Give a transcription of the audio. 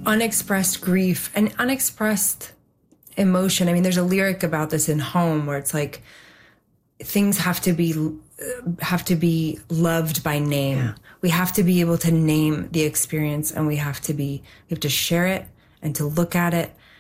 unexpressed grief and unexpressed emotion. I mean, there's a lyric about this in Home where it's like things have to be loved by name. Yeah. We have to be able to name the experience, and we have to share it and to look at it